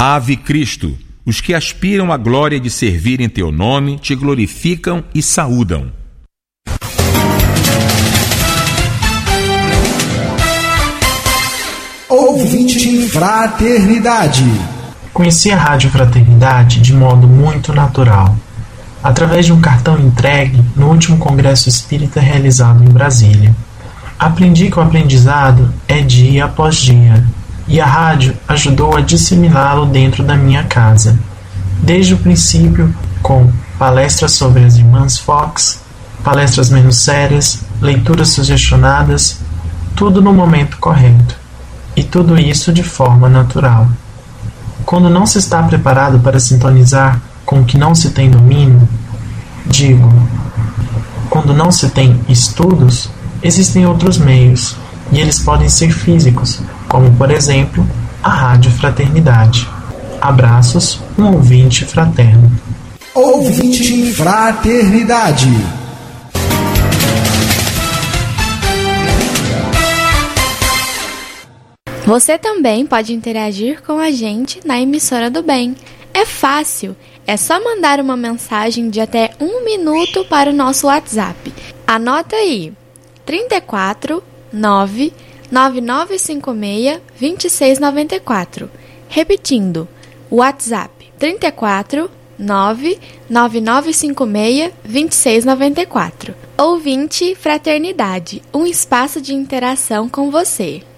Ave Cristo, os que aspiram à glória de servir em teu nome te glorificam e saúdam. Ouvinte Fraternidade. Conheci a Rádio Fraternidade de modo muito natural, através de um cartão entregue no último Congresso Espírita realizado em Brasília. Aprendi que o aprendizado é dia após dia, e a rádio ajudou a disseminá-lo dentro da minha casa. Desde o princípio, com palestras sobre as Irmãs Fox, palestras menos sérias, leituras sugestionadas, tudo no momento correto, e tudo isso de forma natural. Quando não se está preparado para sintonizar com o que não se tem domínio, digo, quando não se tem estudos, existem outros meios, e eles podem ser físicos, como, por exemplo, a Rádio Fraternidade. Abraços, um ouvinte fraterno. Ouvinte Fraternidade. Você também pode interagir com a gente na Emissora do Bem. É fácil, é só mandar uma mensagem de até 1 minuto para o nosso WhatsApp. Anota aí, 34 9 9956 2694. Repetindo, WhatsApp 34 9 9956 2694. Ouvinte Fraternidade, um espaço de interação com você.